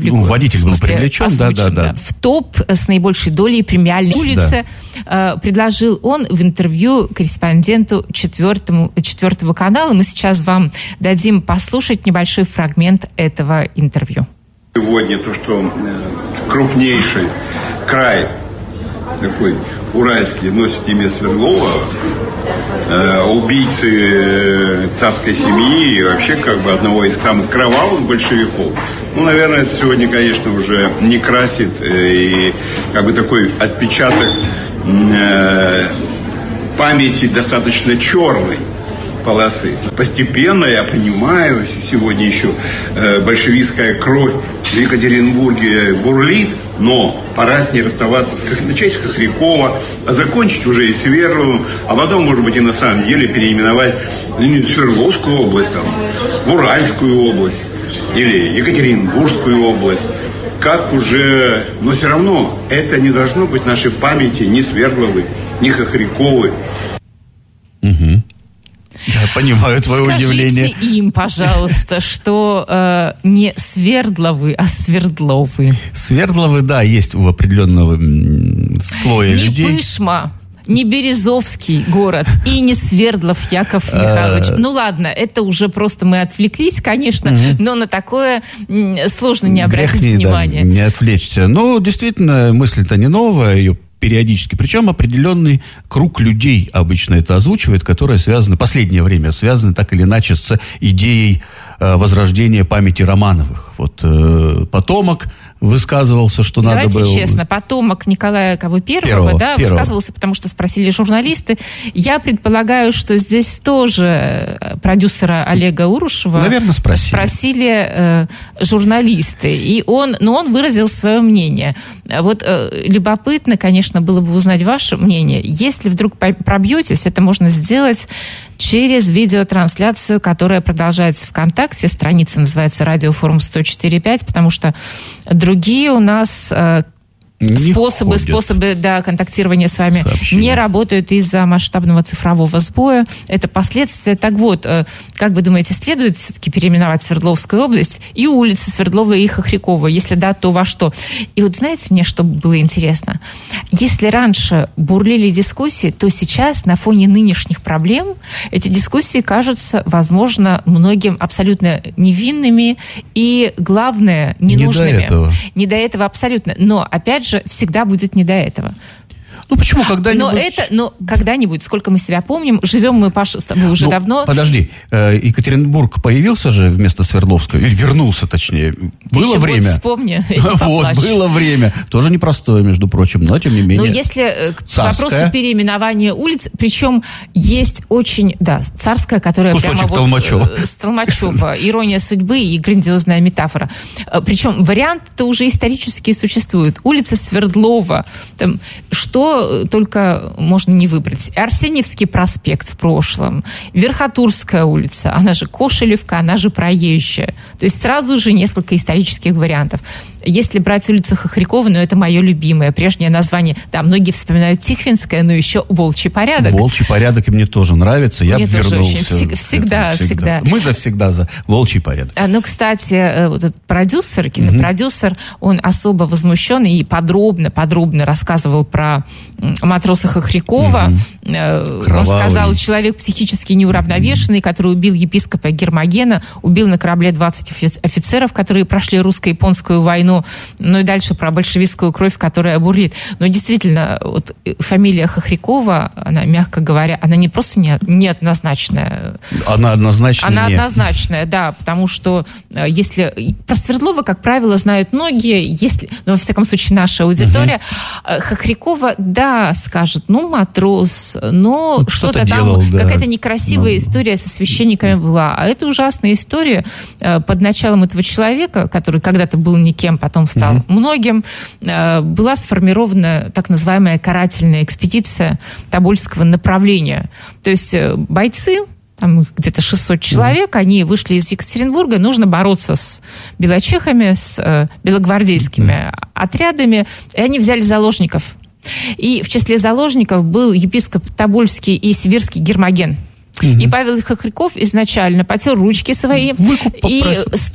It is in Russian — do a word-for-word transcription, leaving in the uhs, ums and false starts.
публику. Ну, водитель был привлечен, да, да, да. В топ с наибольшей долей премиальной улицы, да. предложил он в интервью корреспонденту четвертому, четвертого канала. Мы сейчас вам дадим послушать небольшой фрагмент этого интервью. Сегодня то, что крупнейший край такой уральский носит имя Свердлова, убийцы царской семьи и вообще как бы одного из самых кровавых большевиков. Ну, наверное, это сегодня, конечно, уже не красит и как бы такой отпечаток э, памяти достаточно черной полосы. Постепенно, я понимаю, сегодня еще э, большевистская кровь в Екатеринбурге бурлит, но пора с ней расставаться, с, начать с Хохрякова, а закончить уже и Свердловым, а потом, может быть, и на самом деле переименовать ну, Свердловскую область, там, в Уральскую область или Екатеринбургскую область. Как уже... Но все равно это не должно быть в нашей памяти ни Свердловой, ни Хохряковой. Угу. Я понимаю твое Скажите удивление. Скажите им, пожалуйста, что э, не Свердловы, а Свердловы. Свердловы, да, есть у определенного слоя не людей. Не Пышма, не Березовский город и не Свердлов Яков Михайлович. Ну ладно, это уже просто мы отвлеклись, конечно, но на такое сложно не обратить внимания. Не отвлечься. Ну, действительно, мысль-то не новая, ее периодически. Причем определенный круг людей обычно это озвучивает, которые связаны, последнее время связаны так или иначе с идеей э, возрождения памяти Романовых. Вот э, потомок высказывался, что Давайте надо было... Давайте честно, потомок Николая кого первого, первого, да, первого. высказывался, потому что спросили журналисты. Я предполагаю, что здесь тоже продюсера Олега Урушева Наверное, спросили, спросили э, журналисты. И он, но он выразил свое мнение. Вот э, любопытно, конечно, было бы узнать ваше мнение. Если вдруг пробьетесь, это можно сделать через видеотрансляцию, которая продолжается ВКонтакте. Страница называется «Радиофорум сто четыре пять», потому что другие у нас э, способы, способы да, контактирования с вами сообщения не работают из-за масштабного цифрового сбоя. Это последствия. Так вот, э, как вы думаете, следует все-таки переименовать Свердловскую область и улицы Свердлова и Хохрякова? Если да, то во что? И вот знаете, мне что было интересно? Если раньше бурлили дискуссии, то сейчас на фоне нынешних проблем эти дискуссии кажутся, возможно, многим абсолютно невинными и, главное, ненужными. Не до этого. Не до этого абсолютно. Но, опять же, всегда будет не до этого. Ну почему когда-нибудь? Но это, но когда-нибудь, сколько мы себя помним, живем мы, Паша, с тобой уже ну, давно. Подожди, Екатеринбург появился же вместо Свердловского, или вернулся, точнее. Ты было еще время. Вот вспомни. Вот, было время. Тоже непростое, между прочим, но тем не менее. Но если к вопросу переименования улиц, причем есть очень, да, Царская, которая кусочек прямо вот Толмачева. с Толмачева, ирония судьбы и грандиозная метафора. Причем вариант-то уже исторически существует. Улица Свердлова, там, что только можно не выбрать. Арсеньевский проспект в прошлом, Верхотурская улица, она же Кошелевка, она же Проезжая. То есть сразу же несколько исторических вариантов. Если брать улицу Хохрякова, ну, это мое любимое, прежнее название. Да, многие вспоминают Тихвинская, но еще Волчий порядок. Волчий порядок и мне тоже нравится. Я мне бы вернулся. Очень. Всег, всегда, всегда, всегда. Мы завсегда за Волчий порядок. А, ну, кстати, вот этот продюсер, кинопродюсер, угу. он особо возмущен и подробно, подробно рассказывал про матроса Хохрякова. Угу. Он сказал, человек психически неуравновешенный, который убил епископа Гермогена, убил на корабле двадцать офицеров, которые прошли русско-японскую войну. Ну и дальше про большевистскую кровь, которая бурлит. Но действительно, вот фамилия Хохрякова, она, мягко говоря, она не просто не, неоднозначная. Она однозначная. Она не. однозначная, да, потому что если... Про Свердлова, как правило, знают многие, если, ну, во всяком случае, наша аудитория. Угу. Хохрякова, да, скажет, ну, матрос, но ну, что-то, что-то там, делал, да. Какая-то некрасивая ну, история со священниками была. А это ужасная история под началом этого человека, который когда-то был никем, потом стал угу. многим, была сформирована так называемая карательная экспедиция Тобольского направления. То есть бойцы, там их где-то шестьсот человек, mm-hmm. они вышли из Екатеринбурга, нужно бороться с белочехами, с э, белогвардейскими mm-hmm. отрядами, и они взяли заложников. И в числе заложников был епископ Тобольский и сибирский Гермоген. Mm-hmm. И Павел Хохряков изначально потер ручки свои Выкуп и